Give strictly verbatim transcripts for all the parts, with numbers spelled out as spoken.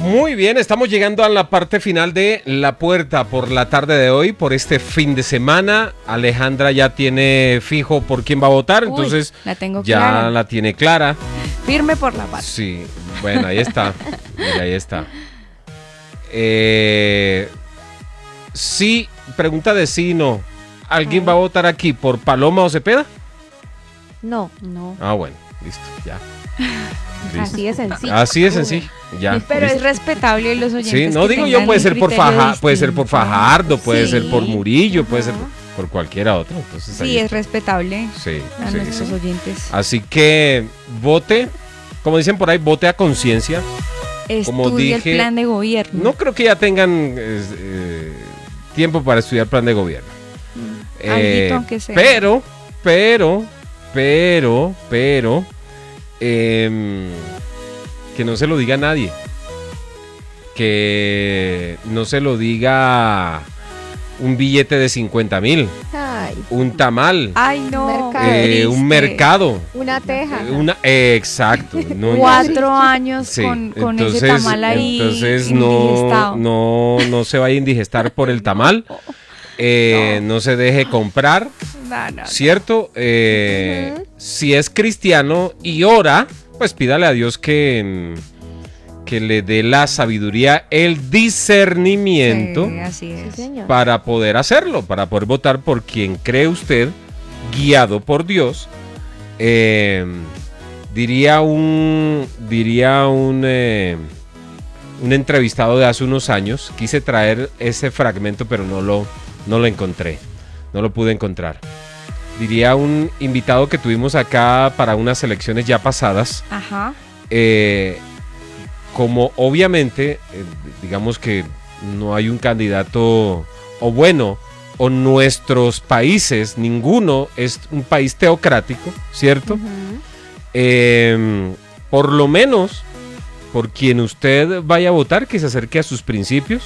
Muy bien, estamos llegando a la parte final de La Puerta por la tarde de hoy, por este fin de semana. Alejandra ya tiene fijo por quién va a votar, Uy, entonces la tengo ya clara. la tiene clara. Firme por la paz. Sí, bueno, ahí está. Mira, ahí está. Eh, sí, pregunta de sí y no. ¿Alguien va a votar aquí por Paloma o Cepeda? No. No. Ah, bueno, listo, ya. Listo. Así de sencillo. Así de sencillo, ya. Pero listo. es respetable los oyentes. Sí, no que digo yo, tengan puede un ser por criterio Faja, puede ser por distinto. Fajardo, puede Sí. ser por Murillo, puede ser Ajá. por, por cualquiera otro. Entonces, ahí Sí, es está. respetable Sí, a sí, nuestros sí. oyentes. Así que vote, como dicen por ahí, vote a conciencia. como Estudia dije, el plan de gobierno. No creo que ya tengan eh, eh, tiempo para estudiar plan de gobierno. Mm, Eh, alguito aunque sea. pero, pero, pero, pero, em, que no se lo diga a nadie. Que no se lo diga un billete de cincuenta mil, Ay, un tamal, Ay, no. Mercado. eh, triste. un mercado. una teja. eh, Una, eh, exacto. No, Cuatro años sí, con, con entonces, ese tamal ahí. entonces indigestado. no, no, no se vaya a indigestar por el tamal. Eh, no. se deje comprar, No, no, no. ¿cierto? Eh, Ujú. Si es cristiano y ora, pues pídale a Dios que, que le dé la sabiduría, el discernimiento Sí, así es. Sí, señor. para poder hacerlo, para poder votar por quien cree usted, guiado por Dios. Eh, diría un, diría un, eh, un entrevistado de hace unos años, quise traer ese fragmento, pero no lo, no lo encontré, no lo pude encontrar. Diría un invitado que tuvimos acá para unas elecciones ya pasadas, Ajá. eh, como obviamente, eh, digamos que no hay un candidato, o bueno, o nuestros países, ninguno es un país teocrático, ¿cierto? Ujú. Eh, por lo menos, por quien usted vaya a votar, que se acerque a sus principios,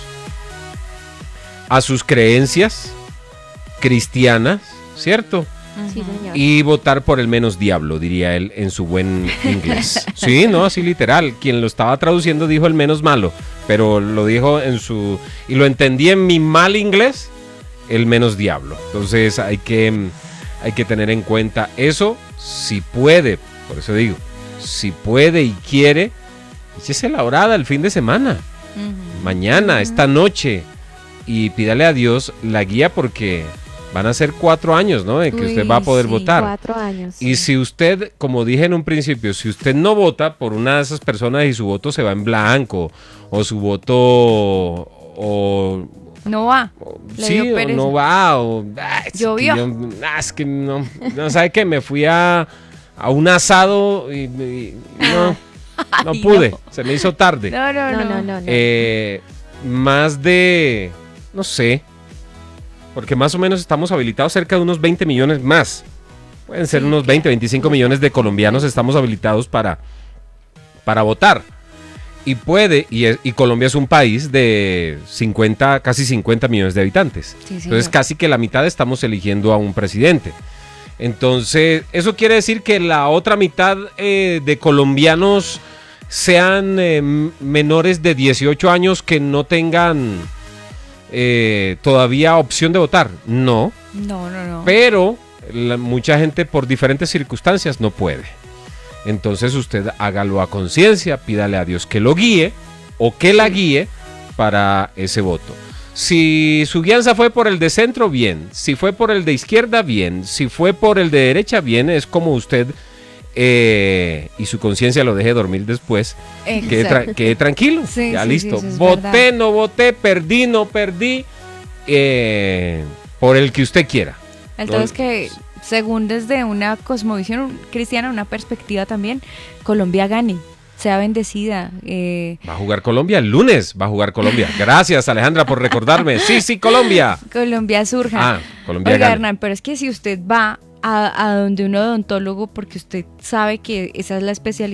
a sus creencias cristianas, ¿cierto? Sí, señor. Y votar por el menos diablo, diría él en su buen inglés. Sí, no, así literal. Quien lo estaba traduciendo dijo el menos malo, pero lo dijo en su... Y lo entendí en mi mal inglés, el menos diablo. Entonces hay que, hay que tener en cuenta eso, si puede, por eso digo, si puede y quiere, échese la orada el fin de semana, Ujú. mañana, esta noche, y pídale a Dios la guía porque van a ser cuatro años, ¿no? En que Uy, usted va a poder sí. votar. Cuatro años. Y si usted, como dije en un principio, si usted no vota por una de esas personas y su voto se va en blanco, o su voto, o, No va. o- Le sí, dio o pereza. no va, o ah, es que Llovió. yo- ah, es que no, no sabe que me fui a, a un asado y, y no, no Ay, pude, no. se me hizo tarde. No, no, No, no. no, no, no. Eh, más de, no sé, porque más o menos estamos habilitados cerca de unos veinte millones más. Pueden ser Sí, unos claro. veinte, veinticinco millones de colombianos estamos habilitados para, para votar. Y puede, y, es- y Colombia es un país de cincuenta, casi cincuenta millones de habitantes. Sí, Entonces señor. casi que la mitad estamos eligiendo a un presidente. Entonces, eso quiere decir que la otra mitad eh, de colombianos sean eh, m- menores de dieciocho años que no tengan eh, todavía opción de votar. No, No, no, no. pero la- mucha gente por diferentes circunstancias no puede. Entonces usted hágalo a conciencia, pídale a Dios que lo guíe o que la guíe para ese voto. Si su guianza fue por el de centro, bien. Si fue por el de izquierda, bien. Si fue por el de derecha, bien. Es como usted eh, y su conciencia lo deje dormir después. Quede, Exacto. tra- quede tranquilo. Sí, ya sí, listo. sí, eso es voté, verdad. no voté, perdí, no perdí. eh, por el que usted quiera. Entonces No, que según desde una cosmovisión cristiana, una perspectiva también, Colombia gane, sea bendecida. eh, Va a jugar Colombia el lunes, va a jugar Colombia. Gracias, Alejandra, por recordarme. Sí, sí, Colombia. Colombia surja. Ah, Colombia Oiga, gana. Hernán, pero es que si usted va a, a donde un odontólogo porque usted sabe que esa es la especialidad